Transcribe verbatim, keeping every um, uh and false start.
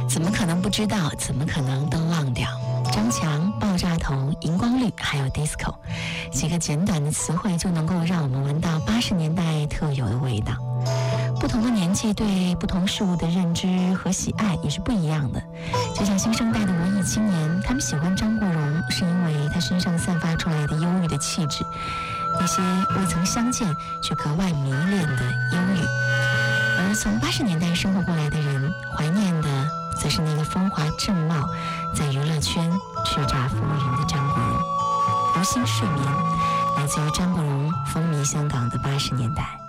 怎么可能不知道？怎么可能都忘掉？张强、爆炸头、荧光绿，还有 disco， 几个简短的词汇就能够让我们闻到八十年代特有的味道。不同的年纪对不同事物的认知和喜爱也是不一样的。就像新生代的文艺青年，他们喜欢张国荣，是因为他身上散发出来的忧郁的气质，那些未曾相见却格外迷恋的忧郁。而从八十年代生活过来的人，怀念的则是那个风华正茂，在娱乐圈叱咤风云的张国荣。无心睡眠，来自于张国荣风靡香港的八十年代。